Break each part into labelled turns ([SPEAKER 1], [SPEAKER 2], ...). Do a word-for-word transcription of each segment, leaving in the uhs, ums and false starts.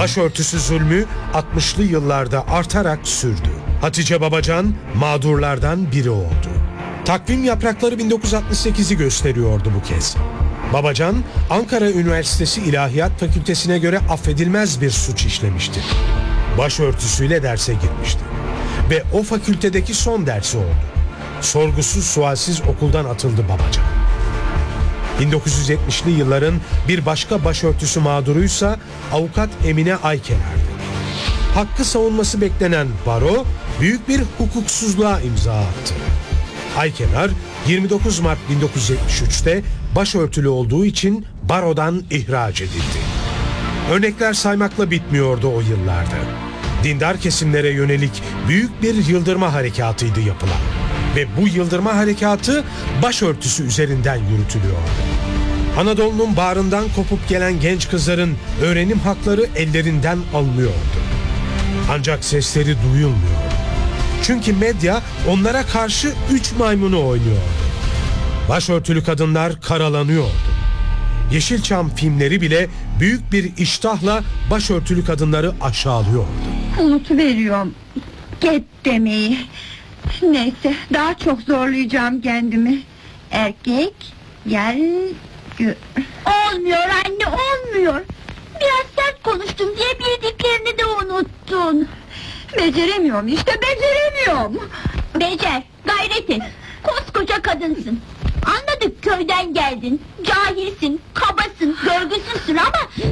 [SPEAKER 1] Başörtüsü zulmü altmışlı yıllarda artarak sürdü. Hatice Babacan mağdurlardan biri oldu. Takvim yaprakları bin dokuz yüz altmış sekizi gösteriyordu bu kez. Babacan, Ankara Üniversitesi İlahiyat Fakültesine göre affedilmez bir suç işlemişti. Başörtüsüyle derse girmişti. Ve o fakültedeki son dersi oldu. Sorgusuz sualsiz okuldan atıldı Babacan. bin dokuz yüz yetmişli yılların bir başka başörtüsü mağduruysa avukat Emine Aykenar'dı. Hakkı savunması beklenen baro büyük bir hukuksuzluğa imza attı. Aykenar yirmi dokuz Mart bin dokuz yüz yetmiş üçte başörtülü olduğu için barodan ihraç edildi. Örnekler saymakla bitmiyordu o yıllarda. Dindar kesimlere yönelik büyük bir yıldırma harekatıydı yapılan. Ve bu yıldırma harekatı başörtüsü üzerinden yürütülüyordu. Anadolu'nun bağrından kopup gelen genç kızların öğrenim hakları ellerinden alınıyordu. Ancak sesleri duyulmuyordu. Çünkü medya onlara karşı üç maymunu oynuyordu. Başörtülü kadınlar karalanıyordu. Yeşilçam filmleri bile büyük bir iştahla başörtülü kadınları aşağılıyordu.
[SPEAKER 2] Unutuveriyorum get demeyi. Neyse, daha çok zorlayacağım kendimi. Erkek gel gör. Olmuyor anne, olmuyor. Biraz sert konuştun diye bildiklerini de unuttun. Beceremiyorum işte, beceremiyorum.
[SPEAKER 3] Becer, gayret et. Koskoca kadınsın. Anladık, köyden geldin. Cahilsin, kabasın, görgüsüzsün ama...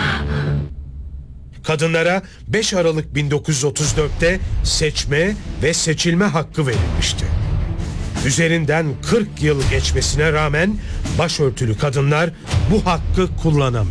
[SPEAKER 1] Kadınlara beş Aralık bin dokuz yüz otuz dörtte seçme ve seçilme hakkı verilmişti. Üzerinden kırk yıl geçmesine rağmen başörtülü kadınlar bu hakkı kullanamıyor.